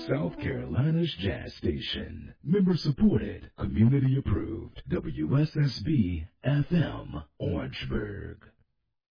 South Carolina's jazz station. Member supported, community approved. WSSB FM, Orangeburg.